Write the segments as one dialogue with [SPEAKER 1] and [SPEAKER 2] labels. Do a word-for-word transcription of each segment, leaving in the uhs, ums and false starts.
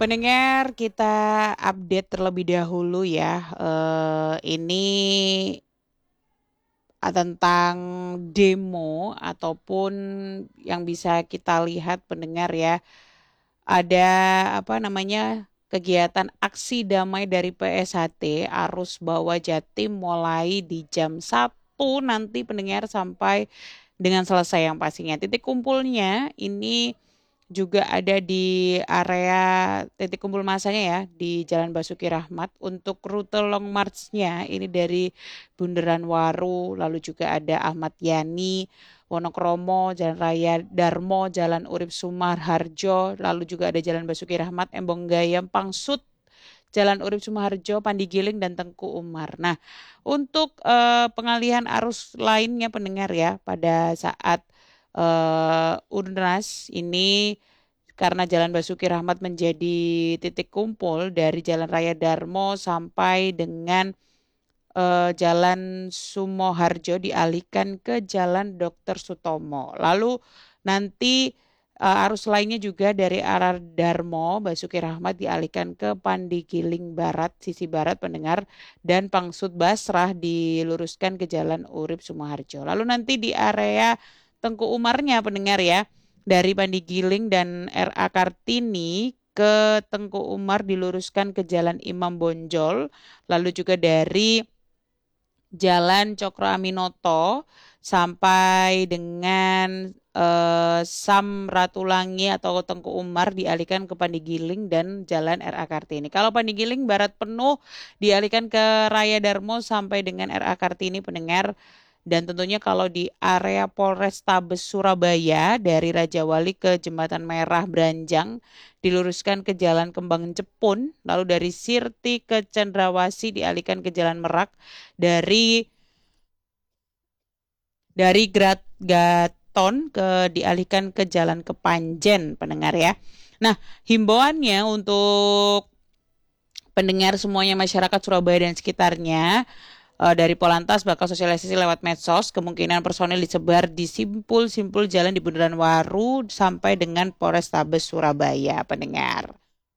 [SPEAKER 1] Pendengar, kita update terlebih dahulu ya. Eh, ini ah, tentang demo ataupun yang bisa kita lihat pendengar ya. Ada apa namanya kegiatan aksi damai dari P S H T Arus Bawah Jatim mulai di jam satu nanti pendengar sampai dengan selesai yang pastinya. Titik kumpulnya ini juga ada di area titik kumpul masanya ya di Jalan Basuki Rahmat. Untuk rute long march-nya ini dari Bundaran Waru, lalu juga ada Ahmad Yani, Wonokromo, Jalan Raya Darmo, Jalan Urip Sumarharjo, lalu juga ada Jalan Basuki Rahmat, Embong Gayam, Pangsut, Jalan Urip Sumarharjo, Pandigiling, dan Tengku Umar. Nah, untuk eh, pengalihan arus lainnya pendengar ya pada saat eh, UNRAS ini karena Jalan Basuki Rahmat menjadi titik kumpul dari Jalan Raya Darmo sampai dengan eh, Jalan Sumoharjo dialihkan ke Jalan Dokter Sutomo. Lalu nanti eh, arus lainnya juga dari arah Darmo Basuki Rahmat dialihkan ke Pandigiling Barat, sisi barat pendengar, dan Pangsut Basrah diluruskan ke Jalan Urip Sumoharjo. Lalu nanti di area Tengku Umarnya pendengar ya, dari Pandigiling dan R A Kartini ke Tengku Umar diluruskan ke Jalan Imam Bonjol, lalu juga dari Jalan Cokro Aminoto sampai dengan eh, Sam Ratulangi atau Tengku Umar dialihkan ke Pandigiling dan Jalan R A Kartini. Kalau Pandigiling Barat penuh dialihkan ke Raya Darmo sampai dengan R A Kartini pendengar. Dan tentunya kalau di area Polrestabes Surabaya dari Raja Wali ke Jembatan Merah Branjang diluruskan ke Jalan Kembang Jepun, lalu dari Sirti ke Cendrawasih dialihkan ke Jalan Merak, dari dari Grat Gaton ke dialihkan ke Jalan Kepanjen pendengar ya. Nah, himbauannya untuk pendengar semuanya masyarakat Surabaya dan sekitarnya, eh, dari Polantas bakal sosialisasi lewat medsos, kemungkinan personil disebar di simpul-simpul jalan di Bundaran Waru sampai dengan Polrestabes Surabaya pendengar.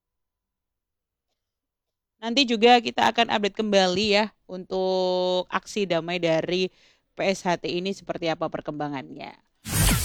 [SPEAKER 1] Nanti juga kita akan update kembali ya untuk aksi damai dari P S H T ini seperti apa perkembangannya.